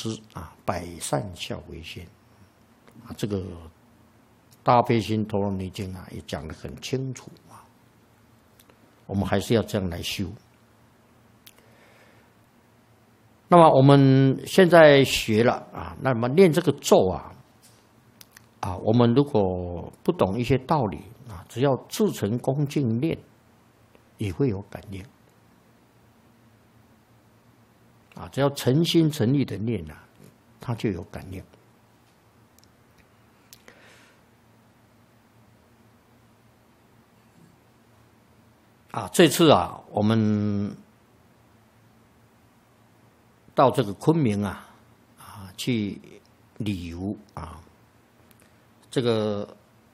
师啊，百善孝为先啊，这个《大悲心陀罗尼经》啊也讲得很清楚啊。我们还是要这样来修。那么我们现在学了啊，那么念这个咒啊，我们如果不懂一些道理啊，只要至诚恭敬念，也会有感应啊。只要诚心诚意的念啊，它就有感应。这次啊，我们到这个昆明去旅游啊，这个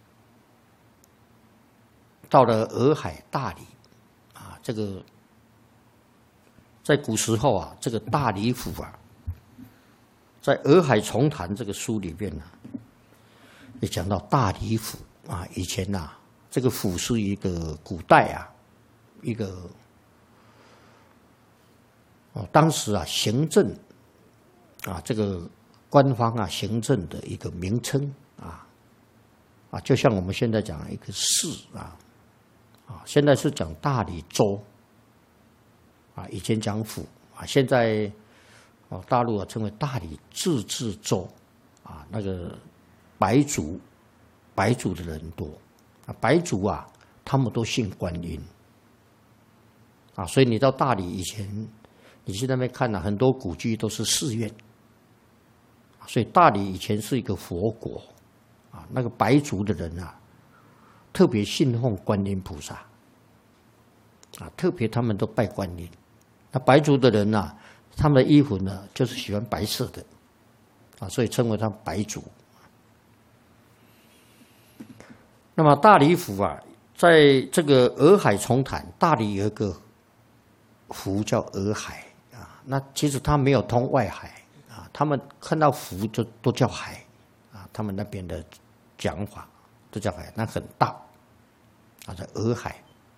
到了洱海大理啊，这个在古时候啊，这个大理府啊，在《洱海重谈》这个书里面呢，也讲到大理府啊，以前这个府是一个古代一个当时行政这个官方行政的一个名称就像我们现在讲一个市现在是讲大理州以前讲府现在大陆称为大理自治州那个白族的人多白族他们都信观音所以你到大理以前，你去那边看很多古迹都是寺院，所以大理以前是一个佛国那个白族的人特别信奉观音菩萨特别他们都拜观音。那白族的人他们的衣服就是喜欢白色的所以称为他们白族。那么大理府在这个洱海重谈，大理有一个湖叫洱海那其实它没有通外海他们看到湖就都叫海他们那边的讲法都叫海，那很大在洱海。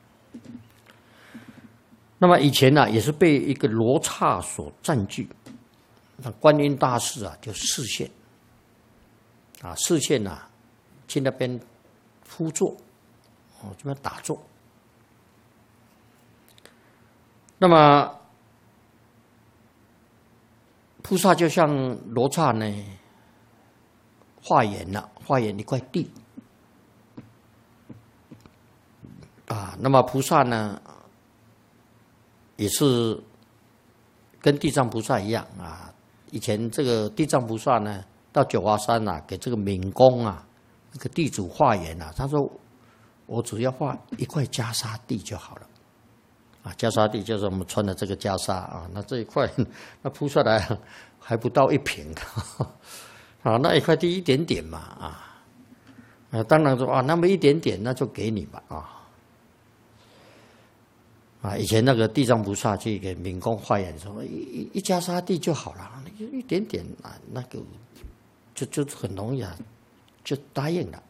那么以前也是被一个罗刹所占据，那观音大士就示现示现去那边敷座这边打坐。那么菩萨就像罗刹化缘一块地那么菩萨也是跟地藏菩萨一样以前这个地藏菩萨到九华山给这个敏公那个地主化缘他说我只要画一块袈裟地就好了袈裟地就是我们穿的这个袈裟那这一块那铺下来还不到1坪那一块地一点点嘛当然说那么一点点那就给你吧以前那个地藏菩萨去给敏公化缘说一袈裟地就好了，一点点那个就很容易就答应了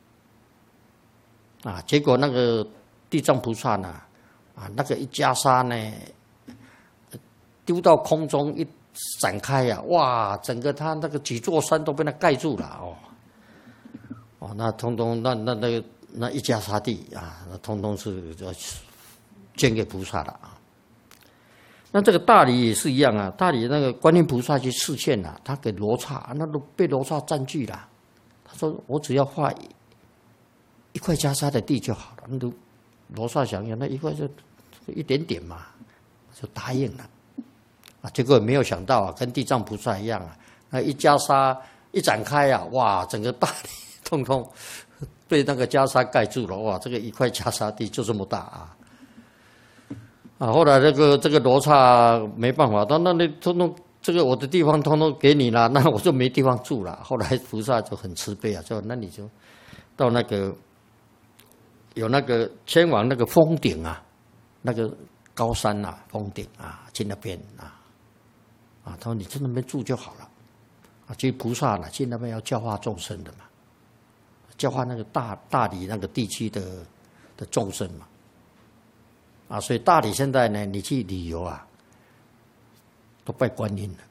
结果那个地藏菩萨那个一袈裟丢到空中一展开哇，整个他那个几座山都被他盖住了那通通那一袈裟地那通通是捐给菩萨了那这个大理也是一样大理那个观音菩萨去示现他给罗刹那都被罗刹占据了。他说我只要画一块袈裟的地就好了。那都罗刹想想那一块就一点点嘛，就答应了结果没有想到跟地藏菩萨一样那一袈裟一展开哇，整个大理通通被那个袈裟盖住了哇，这个一块袈裟地就这么大后来这个罗刹没办法，那你通通这个我的地方通通给你了，那我就没地方住了。后来菩萨就很慈悲说那你就到那个有那个前往那个峰顶那个高山峰顶去那边他说你在那边住就好了其实菩萨去那边要教化众生的嘛，教化那个大理那个地区的众生嘛所以大理现在你去旅游都拜观音了